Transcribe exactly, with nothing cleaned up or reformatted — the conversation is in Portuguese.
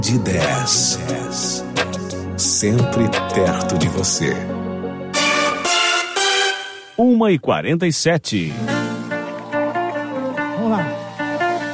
De dez. Sempre perto de você. uma e quarenta e sete. Vamos lá.